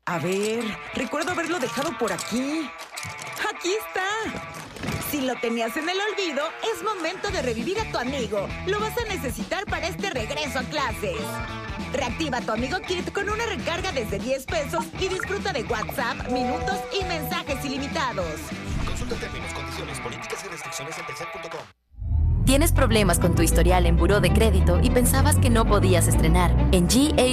A ver, recuerdo haberlo dejado por aquí. ¡Aquí está! Si lo tenías en el olvido, es momento de revivir a tu amigo. Lo vas a necesitar para este regreso a clases. Reactiva tu Amigo Kit con una recarga desde 10 pesos y disfruta de WhatsApp, minutos y mensajes ilimitados. Consulta términos, condiciones, políticas y restricciones en telcel.com. ¿Tienes problemas con tu historial en Buró de Crédito y pensabas que no podías estrenar? En GA